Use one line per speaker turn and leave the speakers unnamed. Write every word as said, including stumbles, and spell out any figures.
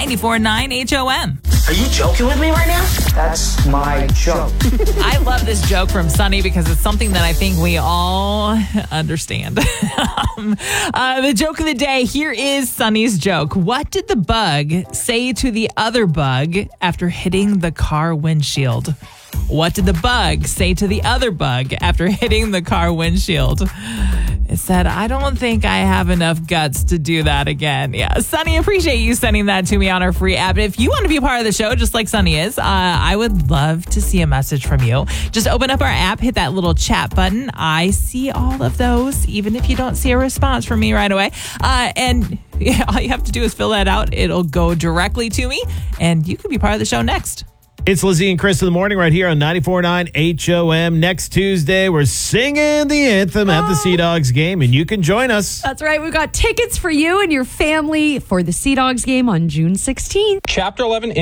ninety-four point nine H O M.
Are you joking with me right now?
That's my joke.
I love this joke from Sunny because it's something that I think we all understand. um, uh, the joke of the day, here is Sunny's joke. What did the bug say to the other bug after hitting the car windshield? What did the bug say to the other bug after hitting the car windshield? It said, I don't think I have enough guts to do that again. Yeah, Sunny, appreciate you sending that to me on our free app. If you want to be a part of the show, just like Sunny is, uh, I would love to see a message from you. Just open up our app, hit that little chat button. I see all of those, even if you don't see a response from me right away. Uh, and yeah, all you have to do is fill that out. It'll go directly to me, and you can be part of the show next.
It's Lizzie and Chris in the morning right here on ninety-four point nine H O M. Next Tuesday, we're singing the anthem at the Sea Dogs game, and you can join us.
That's right. We've got tickets for you and your family for the Sea Dogs game on June sixteenth.
Chapter eleven